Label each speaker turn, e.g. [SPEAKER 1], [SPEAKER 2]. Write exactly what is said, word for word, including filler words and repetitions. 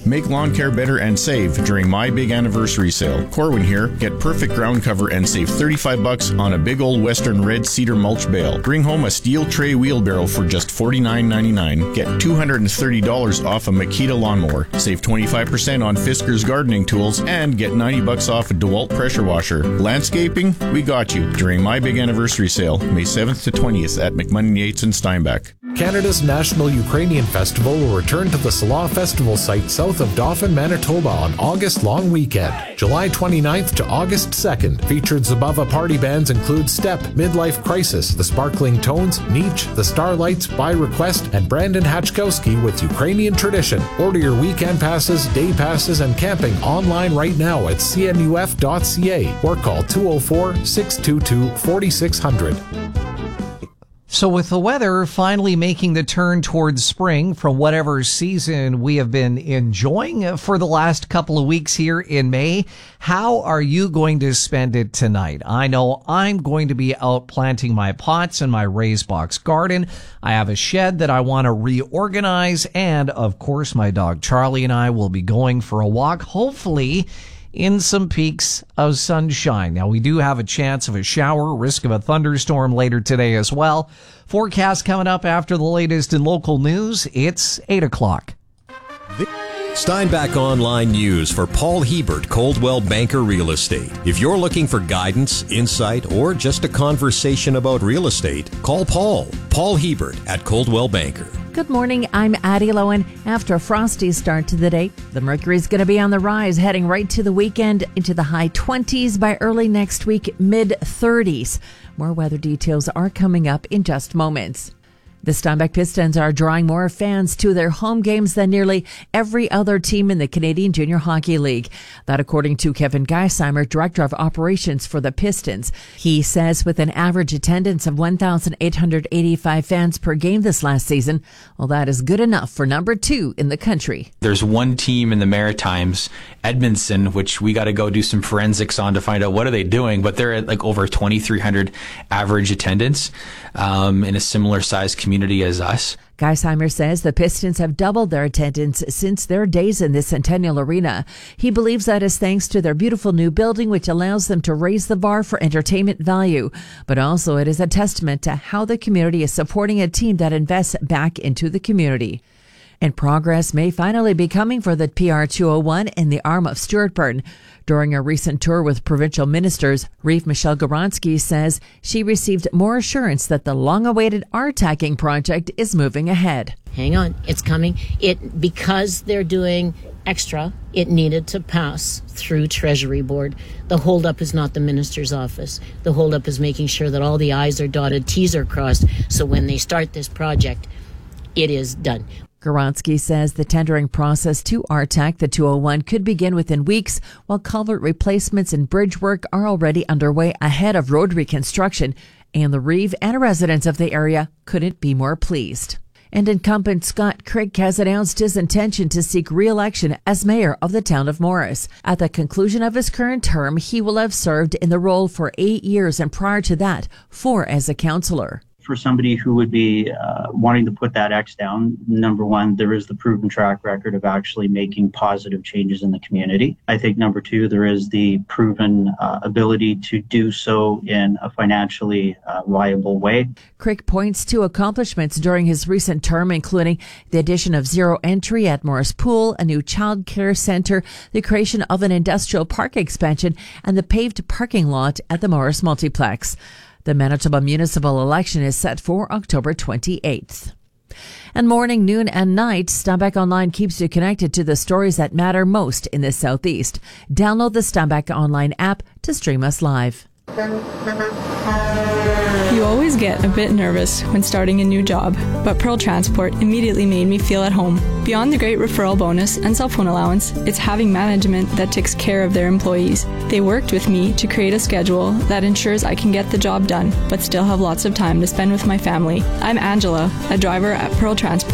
[SPEAKER 1] Make lawn care better and save during my big anniversary sale. Corwin here. Get perfect ground cover and save thirty-five bucks on a big old Western red cedar mulch bale. Bring home a steel tray wheelbarrow for just forty-nine ninety-nine. Get two hundred thirty dollars off a Makita lawnmower. Save twenty-five percent on Fisker's gardening tools and get ninety bucks off a DeWalt pressure washer. Landscaping? We got you during my big anniversary sale, May seventh to twentieth at McMunn Yates and Steinbach.
[SPEAKER 2] Canada's National Ukrainian Festival will return to the Salah Festival site south of Dauphin, Manitoba on August long weekend. July twenty-ninth to August second. Featured Zabava party bands include Step, Midlife Crisis, The Sparkling Tones, Nietzsche, The Starlights, By Request, and Brandon Hachkowski with Ukrainian Tradition. Order your weekend passes, day passes, and camping online right now at c n u f dot c a or call two oh four, six two two, four six zero zero.
[SPEAKER 3] So with the weather finally making the turn towards spring from whatever season we have been enjoying for the last couple of weeks here in May, how are you going to spend it tonight? I know I'm going to be out planting my pots in my raised box garden. I have a shed that I want to reorganize, and of course my dog Charlie and I will be going for a walk, hopefully in some peaks of sunshine. Now, we do have a chance of a shower, risk of a thunderstorm later today as well. Forecast coming up after the latest in local news. It's eight o'clock.
[SPEAKER 4] Steinbach Online News for Paul Hebert, Coldwell Banker Real Estate. If you're looking for guidance, insight, or just a conversation about real estate, call Paul. Paul Hebert at Coldwell Banker.
[SPEAKER 5] Good morning, I'm Addie Lowen. After a frosty start to the day, the mercury's going to be on the rise, heading right to the weekend into the high twenties by early next week, mid thirties. More weather details are coming up in just moments. The Steinbach Pistons are drawing more fans to their home games than nearly every other team in the Canadian Junior Hockey League. That according to Kevin Geisheimer, Director of Operations for the Pistons. He says with an average attendance of one thousand eight hundred eighty-five fans per game this last season, well, that is good enough for number two in the country.
[SPEAKER 6] There's one team in the Maritimes, Edmondson, which we got to go do some forensics on to find out what are they doing, but they're at like over twenty-three hundred average attendance um, in a similar size community as us.
[SPEAKER 5] Geisheimer says the Pistons have doubled their attendance since their days in the Centennial Arena. He believes that is thanks to their beautiful new building, which allows them to raise the bar for entertainment value. But also it is a testament to how the community is supporting a team that invests back into the community. And progress may finally be coming for the P R two oh one in the arm of Stuart Burn. During a recent tour with provincial ministers, Reeve Michelle Goronsky says she received more assurance that the long-awaited R-tacking project is moving ahead.
[SPEAKER 7] Hang on, it's coming. It because they're doing extra, it needed to pass through Treasury Board. The holdup is not the minister's office. The holdup is making sure that all the I's are dotted, T's are crossed, so when they start this project, it is done.
[SPEAKER 5] Goronsky says the tendering process to R TAC, the two oh one, could begin within weeks, while culvert replacements and bridge work are already underway ahead of road reconstruction, and the Reeve and residents of the area couldn't be more pleased. And incumbent Scott Crick has announced his intention to seek re-election as mayor of the town of Morris. At the conclusion of his current term, he will have served in the role for eight years and prior to that, four as a councillor.
[SPEAKER 8] For somebody who would be uh, wanting to put that X down, number one, there is the proven track record of actually making positive changes in the community. I think number two, there is the proven uh, ability to do so in a financially uh, viable way.
[SPEAKER 5] Crick points to accomplishments during his recent term, including the addition of zero entry at Morris Pool, a new child care center, the creation of an industrial park expansion, and the paved parking lot at the Morris Multiplex. The Manitoba municipal election is set for October twenty-eighth. And morning, noon, and night, Steinbach Online keeps you connected to the stories that matter most in the Southeast. Download the Steinbach Online app to stream us live.
[SPEAKER 9] You always get a bit nervous when starting a new job, but Pearl Transport immediately made me feel at home. Beyond the great referral bonus and cell phone allowance, it's having management that takes care of their employees. They worked with me to create a schedule that ensures I can get the job done, but still have lots of time to spend with my family. I'm Angela, a driver at Pearl Transport.